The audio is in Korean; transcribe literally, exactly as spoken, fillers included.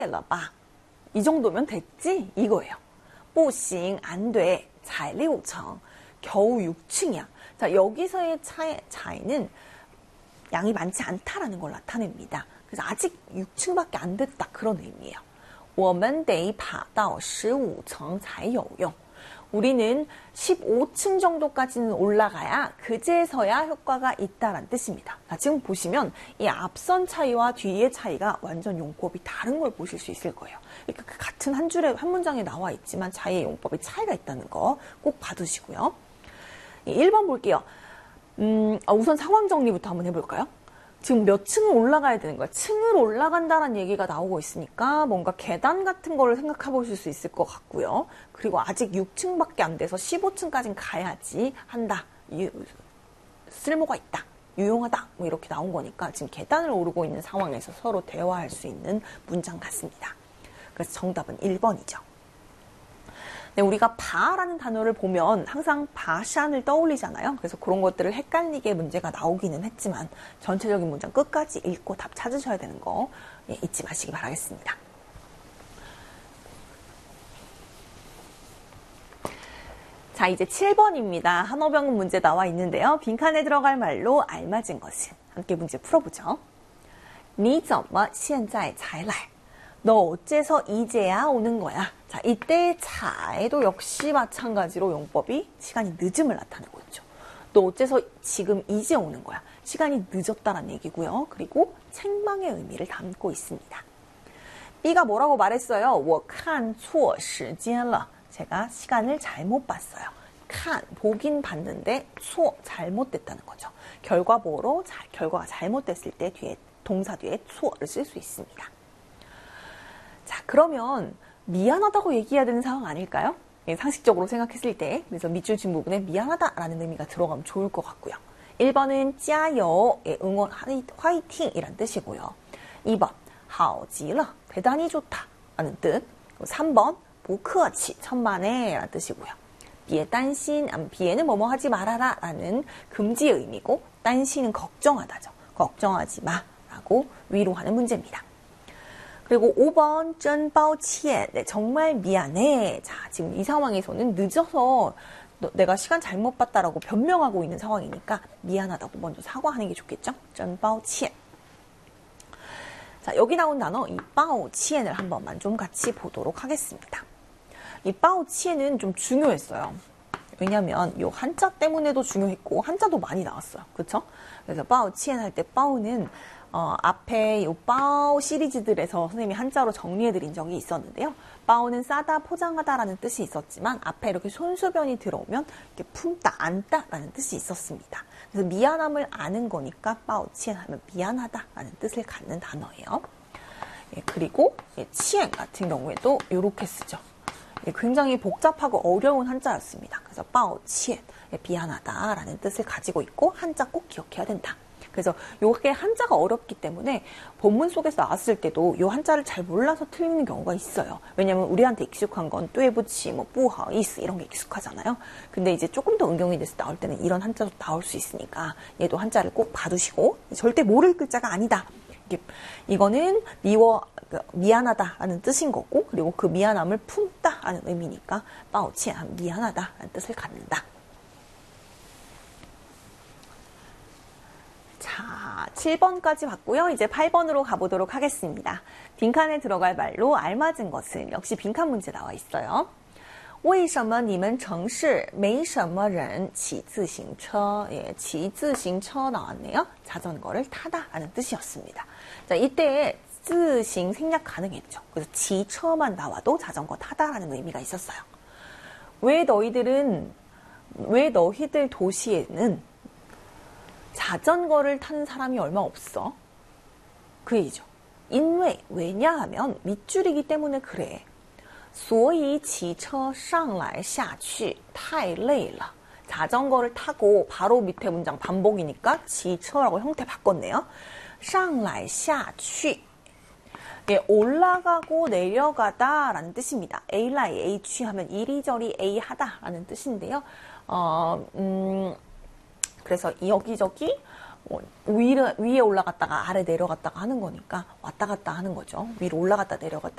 了吧? 이 정도면 됐지? 이거예요. 不行, 안 돼. 才六层. 겨우 육 층이야. 자, 여기서의 차이, 차이는 양이 많지 않다라는 걸 나타냅니다. 그래서 아직 육 층밖에 안 됐다. 그런 의미예요. 我们得爬到十五层才有用. 우리는 십오 층 정도까지는 올라가야 그제서야 효과가 있다라는 뜻입니다. 자, 지금 보시면 이 앞선 차이와 뒤의 차이가 완전 용법이 다른 걸 보실 수 있을 거예요. 그러니까 같은 한 줄에 한 문장에 나와 있지만 차이의 용법에 차이가 있다는 거 꼭 봐두시고요. 일 번 볼게요. 음, 우선 상황 정리부터 한번 해볼까요? 지금 몇 층을 올라가야 되는 거야. 층을 올라간다는 얘기가 나오고 있으니까 뭔가 계단 같은 거를 생각해 보실 수 있을 것 같고요. 그리고 아직 육 층밖에 안 돼서 십오 층까지는 가야지 한다. 유, 쓸모가 있다. 유용하다. 뭐 이렇게 나온 거니까 지금 계단을 오르고 있는 상황에서 서로 대화할 수 있는 문장 같습니다. 그래서 정답은 일 번이죠. 네, 우리가 바라는 단어를 보면 항상 바샨을 떠올리잖아요. 그래서 그런 것들을 헷갈리게 문제가 나오기는 했지만 전체적인 문장 끝까지 읽고 답 찾으셔야 되는 거 예, 잊지 마시기 바라겠습니다. 자, 이제 칠 번입니다. 한어병 문제 나와 있는데요. 빈칸에 들어갈 말로 알맞은 것은 함께 문제 풀어보죠. 你怎么现在才来? 너 어째서 이제야 오는 거야? 자, 이때 차에도 역시 마찬가지로 용법이 시간이 늦음을 나타내고 있죠. 너 어째서 지금 이제 오는 거야? 시간이 늦었다는 얘기고요. 그리고 책망의 의미를 담고 있습니다. B가 뭐라고 말했어요? 我看错时间了. 제가 시간을 잘못 봤어요. 칸, 보긴 봤는데 错, 잘못됐다는 거죠. 결과보로 자, 결과가 잘못됐을 때 뒤에 동사 뒤에 错를 쓸 수 있습니다. 자, 그러면 미안하다고 얘기해야 되는 상황 아닐까요? 예, 상식적으로 생각했을 때. 그래서 밑줄 친 부분에 미안하다라는 의미가 들어가면 좋을 것 같고요. 일 번은 加油, 예, 응원, 화이팅 이란 뜻이고요. 이 번 好极了, 대단히 좋다 라는 뜻. 삼 번 不客气, 천만에 라는 뜻이고요. 别担心, 비에는 뭐뭐 하지 말아라 라는 금지의 의미고担心은 걱정하다죠. 걱정하지 마 라고 위로하는 문제입니다. 그리고 오 번 真抱歉, 네, 정말 미안해. 자, 지금 이 상황에서는 늦어서 너, 내가 시간 잘못 봤다라고 변명하고 있는 상황이니까 미안하다고 먼저 사과하는 게 좋겠죠? 真抱歉. 자, 여기 나온 단어 이 抱歉을 한 번만 좀 같이 보도록 하겠습니다. 이 抱歉은 좀 중요했어요. 왜냐면 이 한자 때문에도 중요했고 한자도 많이 나왔어요. 그렇죠? 그래서 抱歉할 때 抱는 어, 앞에 이 빠오 시리즈들에서 선생님이 한자로 정리해드린 적이 있었는데요. 빠오는 싸다, 포장하다라는 뜻이 있었지만 앞에 이렇게 손수변이 들어오면 이렇게 품다, 안다라는 뜻이 있었습니다. 그래서 미안함을 아는 거니까 빠오치엔 하면 미안하다라는 뜻을 갖는 단어예요. 예, 그리고 예, 치엔 같은 경우에도 이렇게 쓰죠. 예, 굉장히 복잡하고 어려운 한자였습니다. 그래서 빠오치엔, 예, 미안하다라는 뜻을 가지고 있고 한자 꼭 기억해야 된다. 그래서 요게 한자가 어렵기 때문에 본문 속에서 나왔을 때도 요 한자를 잘 몰라서 틀리는 경우가 있어요. 왜냐면 우리한테 익숙한 건 뚜에부치, 뭐 뿌하이스 이런 게 익숙하잖아요. 근데 이제 조금 더 응용이 돼서 나올 때는 이런 한자도 나올 수 있으니까 얘도 한자를 꼭 봐두시고 절대 모를 글자가 아니다. 이거는 미워, 미안하다라는 뜻인 거고 그리고 그 미안함을 품다라는 의미니까 빠오치, 미안하다라는 뜻을 갖는다. 자, 칠 번까지 봤고요. 이제 팔 번으로 가보도록 하겠습니다. 빈칸에 들어갈 말로 알맞은 것은 역시 빈칸 문제 나와 있어요. 为什么你们城市没什么人骑自行车? 예, 骑自行车 나왔네요. 자전거를 타다라는 뜻이었습니다. 자, 이때 自行 생략 가능했죠. 그래서 骑车만 나와도 자전거 타다라는 의미가 있었어요. 왜 너희들은, 왜 너희들 도시에는 자전거를 타는 사람이 얼마 없어? 그 얘기죠. 인왜, 왜냐하면 밑줄이기 때문에 그래. 所以骑车上来下去太累了. 자전거를 타고 바로 밑에 문장 반복이니까 骑车라고 형태 바꿨네요. 上来下去. 예, 올라가고 내려가다 라는 뜻입니다. A라이 H 하면 이리저리 A 하다 라는 뜻인데요. 어, 음, 그래서 여기저기 위로, 위에 올라갔다가 아래 내려갔다가 하는 거니까 왔다 갔다 하는 거죠. 위로 올라갔다 내려갔다